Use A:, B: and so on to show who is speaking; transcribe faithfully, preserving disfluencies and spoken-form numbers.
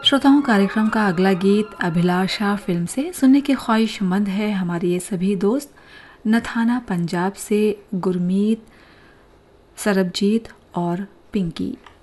A: श्रोताओं, कार्यक्रम का अगला गीत अभिलाषा फिल्म से सुनने के ख्वाहिशमंद है हमारे ये सभी दोस्त नथाना पंजाब से गुरमीत, सरबजीत और पिंकी।